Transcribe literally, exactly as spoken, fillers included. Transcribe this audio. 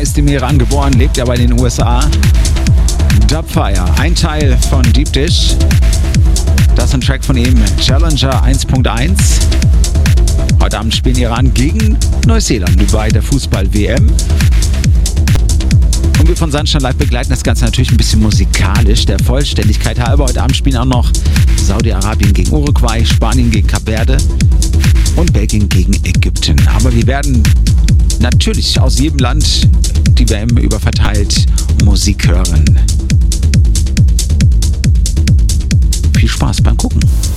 ist im Iran geboren, lebt aber in den U S A. Dubfire, ein Teil von Deep Dish. Das ist ein Track von ihm, Challenger eins Punkt eins. Heute Abend spielen Iran gegen Neuseeland bei der Fußball-W M. Und wir von Sunshine Live begleiten das Ganze natürlich ein bisschen musikalisch. Der Vollständigkeit halber, heute Abend spielen auch noch Saudi-Arabien gegen Uruguay, Spanien gegen Kap Verde und Belgien gegen Ägypten. Aber wir werden natürlich aus jedem Land die W M über verteilt Musik hören. Viel Spaß beim Gucken.